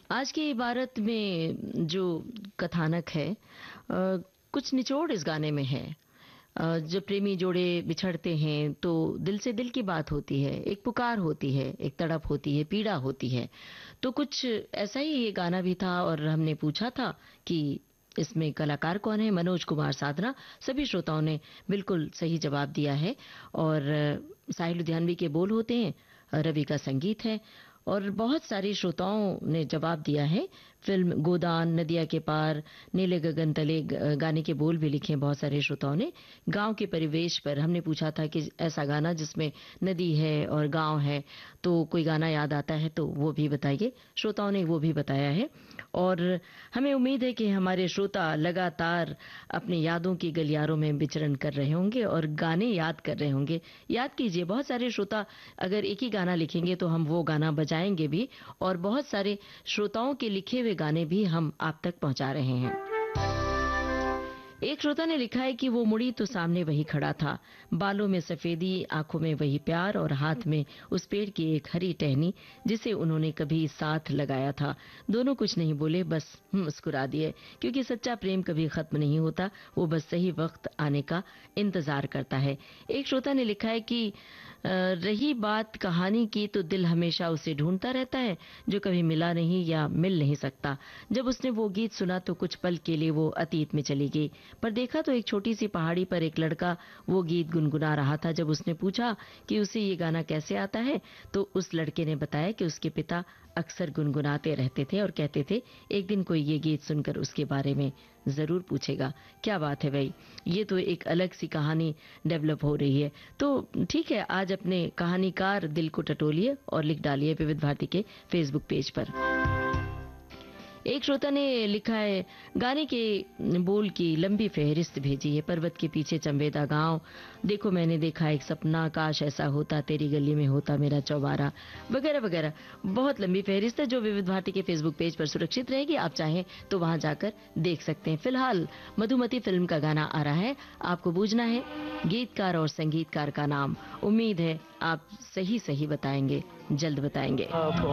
आज की इबारत में जो कथानक है, कुछ निचोड़ इस गाने में है। जब प्रेमी जोड़े बिछड़ते हैं तो दिल से दिल की बात होती है, एक पुकार होती है, एक तड़प होती है, पीड़ा होती है। तो कुछ ऐसा ही ये गाना भी था और हमने पूछा था कि इसमें कलाकार कौन है। मनोज कुमार साधना। सभी श्रोताओं ने बिल्कुल सही जवाब दिया है। और साहिल लुधियानवी के बोल होते हैं, रवि का संगीत है और बहुत सारे श्रोताओं ने जवाब दिया है। फिल्म गोदान, नदिया के पार, नीले गगन तले गाने के बोल भी लिखे हैं बहुत सारे श्रोताओं ने। गांव के परिवेश पर हमने पूछा था कि ऐसा गाना जिसमें नदी है और गांव है, तो कोई गाना याद आता है तो वो भी बताइए। श्रोताओं ने वो भी बताया है और हमें उम्मीद है कि हमारे श्रोता लगातार अपनी यादों की गलियारों में विचरण कर रहे होंगे और गाने याद कर रहे होंगे। याद कीजिए, बहुत सारे श्रोता अगर एक ही गाना लिखेंगे तो हम वो गाना बजाएंगे भी और बहुत सारे श्रोताओं के लिखे हुए गाने भी हम आप तक पहुंचा रहे हैं। एक श्रोता ने लिखा है कि वो मुड़ी तो सामने वही खड़ा था, बालों में सफेदी, आंखों में वही प्यार और हाथ में उस पेड़ की एक हरी टहनी जिसे उन्होंने कभी साथ लगाया था। दोनों कुछ नहीं बोले, बस मुस्कुरा दिए, क्योंकि सच्चा प्रेम कभी खत्म नहीं होता, वो बस सही वक्त आने का इंतजार करता है। एक श्रोता ने लिखा है कि रही बात कहानी की तो दिल हमेशा उसे ढूंढता रहता है जो कभी मिला नहीं या मिल नहीं सकता। जब उसने वो गीत सुना तो कुछ पल के लिए वो अतीत में चली गई, पर देखा तो एक छोटी सी पहाड़ी पर एक लड़का वो गीत गुनगुना रहा था। जब उसने पूछा कि उसे ये गाना कैसे आता है तो उस लड़के ने बताया कि उसके पिता अक्सर गुनगुनाते रहते थे और कहते थे एक दिन कोई ये गीत सुनकर उसके बारे में जरूर पूछेगा। क्या बात है भाई, ये तो एक अलग सी कहानी डेवलप हो रही है। तो ठीक है, आज अपने कहानीकार दिल को टटोलिए और लिख डालिए विविध भारती के फेसबुक पेज पर। एक श्रोता ने लिखा है, गाने के बोल की लंबी फहरिस्त भेजी है। पर्वत के पीछे चंबेदा गांव, देखो मैंने देखा एक सपना, काश ऐसा होता, तेरी गली में होता मेरा चौबारा, वगैरह वगैरह। बहुत लंबी फहरिस्त है जो विविध भारती के फेसबुक पेज पर सुरक्षित रहेगी, आप चाहें तो वहां जाकर देख सकते हैं। फिलहाल मधुमती फिल्म का गाना आ रहा है, आपको बूझना है गीतकार और संगीतकार का नाम। उम्मीद है आप सही बताएंगे, जल्द बताएंगे।